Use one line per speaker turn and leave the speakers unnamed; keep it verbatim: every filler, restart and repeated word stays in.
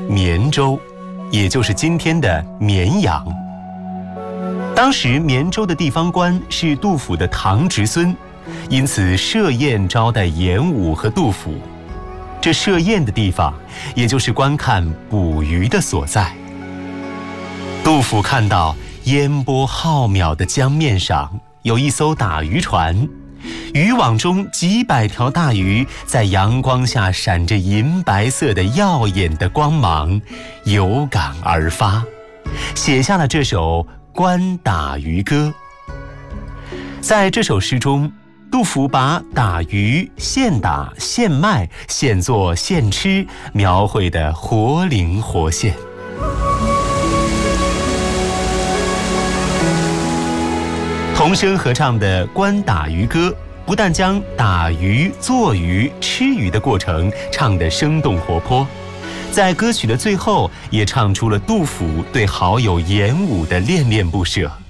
绵州，也就是今天的绵阳。当时绵州的地方官是杜甫的堂侄孙，因此设宴招待严武和杜甫。这设宴的地方，也就是观看捕鱼的所在。杜甫看到烟波浩渺的江面上有一艘打渔船，渔网中几百条大鱼在阳光下闪着银白色的耀眼的光芒，有感而发，写下了这首《观打渔歌》。在这首诗中，杜甫把打鱼、现打、现卖、现做、现吃描绘得活灵活现。童声合唱的《观打渔歌》不但将打鱼、做鱼、吃鱼的过程唱得生动活泼，在歌曲的最后也唱出了杜甫对好友严武的恋恋不舍。